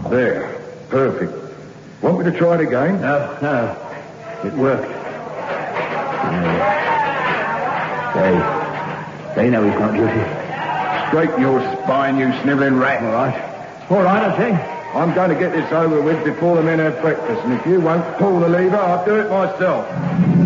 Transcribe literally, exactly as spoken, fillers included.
There. Perfect. Want me to try it again? No, no. It worked. They... They know he's not guilty. Straighten your spine, you snivelling rat. All right. All right, I think. I'm going to get this over with before the men have breakfast, and if you won't pull the lever, I'll do it myself.